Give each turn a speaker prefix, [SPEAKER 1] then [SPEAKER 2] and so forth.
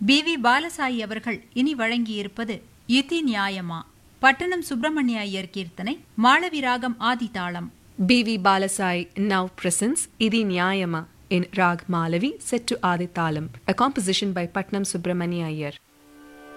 [SPEAKER 1] PV. Balasai அவர்கள் இனி வழங்கியிருப்பது இதி நியாயமா. பட்டணம் சுப்பிரமணிய ஐயர் கீர்த்தனை, மாளவி ராகம் ஆதிதாளம்.
[SPEAKER 2] B.V. Balasai now presents Idi Nyayama in Rag Malavi set to Adithalam, a composition by Patnam Subramania Iyer.